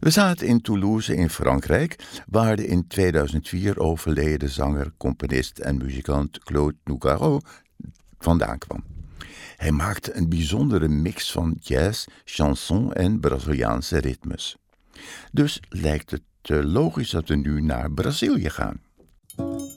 We zaten in Toulouse in Frankrijk, waar de in 2004 overleden zanger, componist en muzikant Claude Nougaro vandaan kwam. Hij maakte een bijzondere mix van jazz, chanson en Braziliaanse ritmes. Dus lijkt het logisch dat we nu naar Brazilië gaan.